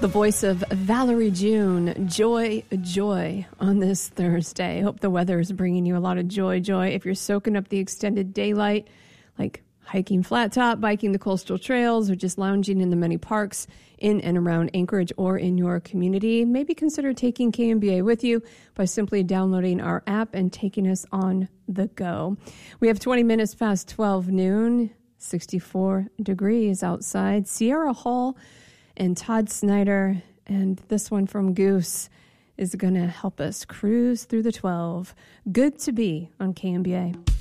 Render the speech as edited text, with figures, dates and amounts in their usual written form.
The voice of Valerie June, Joy, Joy on this Thursday. Hope the weather is bringing you a lot of joy. If you're soaking up the extended daylight, like hiking flat top, biking the coastal trails, or just lounging in the many parks in and around Anchorage or in your community, maybe consider taking KMBA with you by simply downloading our app and taking us on the go. We have 20 minutes past 12 noon, 64 degrees outside. Sierra Hall and Todd Snyder, and this one from Goose is going to help us cruise through the 12. Good to be on KMBA.